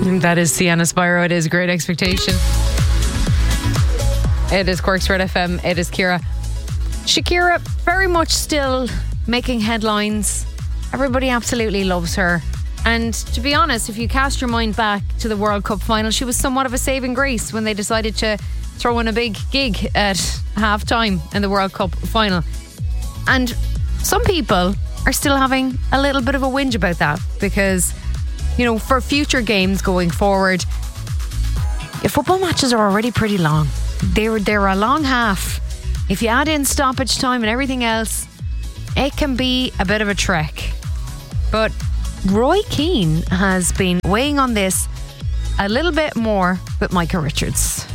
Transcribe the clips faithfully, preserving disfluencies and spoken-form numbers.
That is Sienna Spyro. It is Great Expectation. It is Cork's Red F M. It is Ciara. Shakira, very much still making headlines. Everybody absolutely loves her. And to be honest, if you cast your mind back to the World Cup final, she was somewhat of a saving grace when they decided to throw in a big gig at half time in the World Cup final. And some people are still having a little bit of a whinge about that because, you know, for future games going forward, football matches are already pretty long. They're, they're a long half. If you add in stoppage time and everything else, it can be a bit of a trek. But Roy Keane has been weighing on this a little bit more with Micah Richards.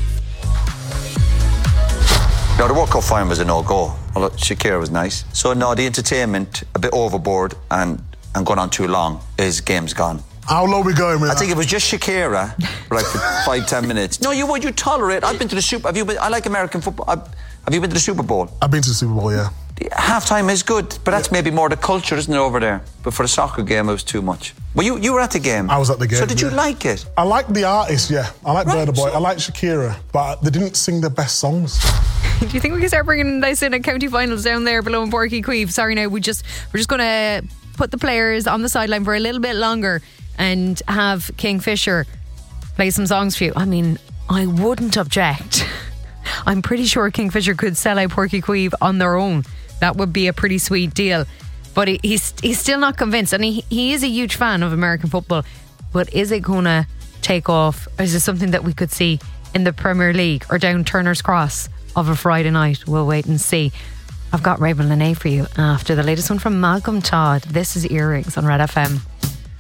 No, the World Cup final was a no-go. Although Shakira was nice. So no, the entertainment, a bit overboard and, and going on too long, is game's gone. How low we going with I that? think it was just Shakira, like for five, ten minutes. No, you would, you tolerate. I've been to the Super. Have you been? I like American football. I've, have you been to the Super Bowl? I've been to the Super Bowl, yeah. Half-time is good, but that's yeah. maybe more the culture, isn't it, over there? But for the soccer game, it was too much. Well, you, you were at the game. I was at the game. So did yeah. you like it? I liked the artist, yeah. I like right, Burna Boy. so... I like Shakira, but they didn't sing the best songs. Do you think we can start bringing this in at county finals down there below in Porky Queeve? Sorry, no, we just we're just going to put the players on the sideline for a little bit longer and have Kingfisher play some songs for you. I mean, I wouldn't object. I'm pretty sure Kingfisher could sell out Porky Queeve on their own. That would be a pretty sweet deal. But he, he's he's still not convinced. And he, he is a huge fan of American football. But is it going to take off? Or is it something that we could see in the Premier League or down Turner's Cross of a Friday night? We'll wait and see. I've got Rabel Lene for you after the latest one from Malcolm Todd. This is Earrings on Red F M.